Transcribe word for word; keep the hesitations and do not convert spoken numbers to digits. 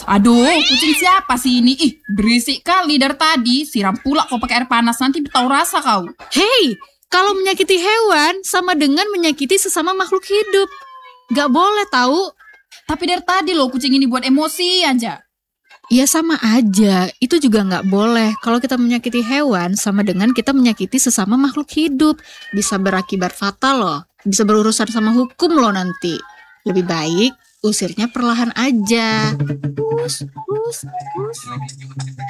Aduh, kucing siapa sih ini? Ih, berisik kali dari tadi. Siram pula kau pakai air panas, nanti tahu rasa kau. Hei, kalau menyakiti hewan sama dengan menyakiti sesama makhluk hidup. Gak boleh tahu. Tapi dari tadi loh kucing ini buat emosi aja. Ya sama aja, itu juga gak boleh. Kalau kita menyakiti hewan sama dengan kita menyakiti sesama makhluk hidup. Bisa berakibat fatal loh. Bisa berurusan sama hukum loh nanti. Lebih baik usirnya perlahan aja. Us, us, us.